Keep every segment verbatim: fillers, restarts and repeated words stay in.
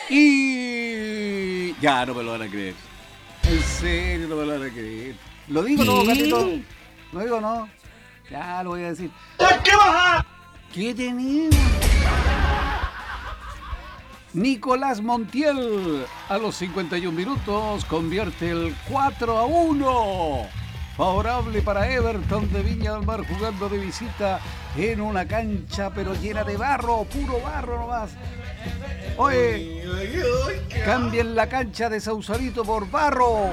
Y ya no me lo van a creer. En serio no me lo van a creer. ¿Lo digo no, gatito? ¿Lo digo no? Ya lo voy a decir. ¿Qué baja? ¿Qué tenemos? Nicolás Montiel a los cincuenta y un minutos convierte el cuatro a uno. Favorable para Everton de Viña del Mar jugando de visita en una cancha pero llena de barro, puro barro nomás. Oye, cambien la cancha de Sausalito por barro.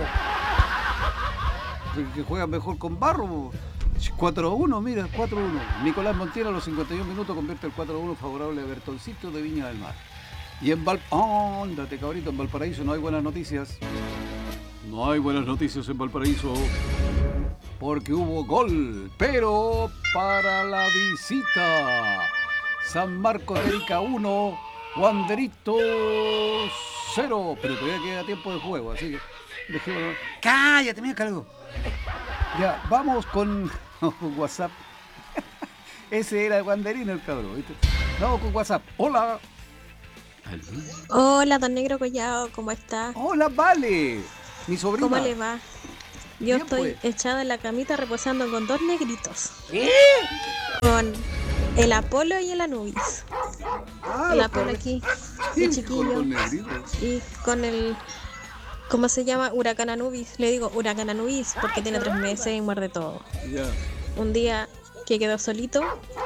Que juegan mejor con barro. cuatro a uno, mira, cuatro a uno. Nicolás Montiel a los cincuenta y un minutos convierte el cuatro a uno favorable a Evertoncito de Viña del Mar. Y en Val... Oh, ándate, cabrito, en Valparaíso no hay buenas noticias. No hay buenas noticias en Valparaíso. Porque hubo gol, pero para la visita. San Marcos de Arica uno, Wanderito cero. Pero todavía queda tiempo de juego, así que dejémoslo. ¡Cállate, me cargo! Ya, vamos con, con WhatsApp. Ese era Wanderino el cabrón, ¿viste? Vamos con WhatsApp. Hola. Hola, don Negro Collado, ¿cómo está? Hola, Vale, mi sobrina. ¿Cómo le va? Yo Bien, estoy pues. echada en la camita reposando con dos negritos. ¿Qué? Con el Apolo y el Anubis. Ah, el los Apolo perros. aquí, Sí, el chiquillo. con negritos. Y con el, ¿cómo se llama? Huracán Anubis. Le digo Huracán Anubis porque tiene tres meses y muerde todo. Ya. Un día que quedó solito,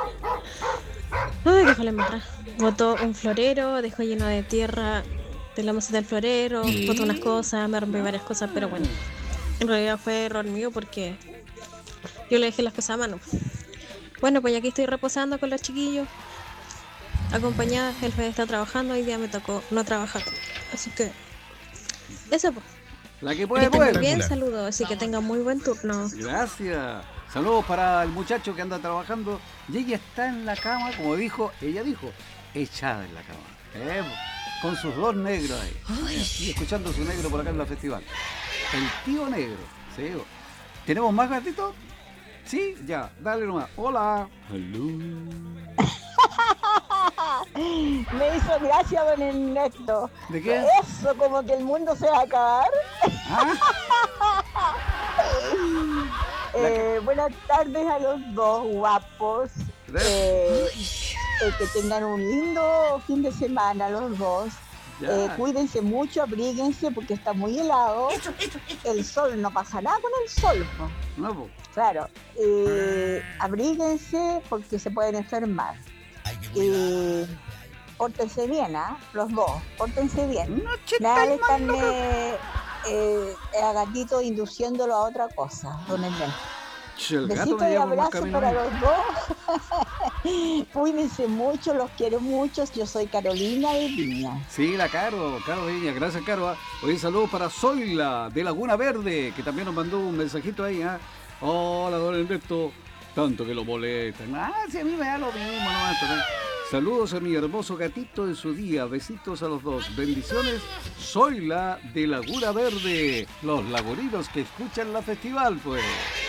ay, déjale amarrar. Botó un florero, dejó lleno de tierra de la maceta del florero, botó unas cosas, me rompió varias cosas, pero bueno, en realidad fue error mío porque yo le dejé las cosas a mano. Bueno, pues aquí estoy reposando con los chiquillos, acompañada. El Fede está trabajando, hoy día me tocó no trabajar, así que eso pues. La que Que puede, estén muy puede. bien, saludos, así que tengan muy buen turno. Gracias. Saludos para el muchacho que anda trabajando. Y ella está en la cama, como dijo, ella dijo, echada en la cama. ¿Eh? Con sus dos negros ahí. Y escuchando su negro por acá en la festival. El tío negro. ¿Sí? ¿Tenemos más gatitos? Sí, ya, dale nomás. Hola. Hello. Me hizo gracia don Ernesto. ¿De qué? Eso, como que el mundo se va a acabar. ¿Ah? Eh, buenas tardes a los dos guapos. Eh, eh, que tengan un lindo fin de semana los dos. Eh, cuídense mucho, abríguense porque está muy helado. El sol, no pasa nada con el sol, po. No, po. Claro. Eh, abríguense porque se pueden enfermar. Y pórtense bien, ¿ah? ¿eh? Los dos, pórtense bien. Nada de estarme eh, a gatito induciéndolo a otra cosa, don Ernesto. El gato Besito me y lleva por más abrazo camino. para los dos. Cuídense mucho, los quiero mucho. Yo soy Carolina de Viña. Sí, la Caro, Caro de Viña, gracias Caro. Oye, saludos para Zoila de Laguna Verde, que también nos mandó un mensajito ahí. ¿eh? Hola, don Ernesto, tanto que lo molestan. Ah, si a mí me da lo mismo, nomás. ¿eh? Saludos a mi hermoso gatito en su día, besitos a los dos, bendiciones. Zoila de Laguna Verde, los laguninos que escuchan la festival, pues.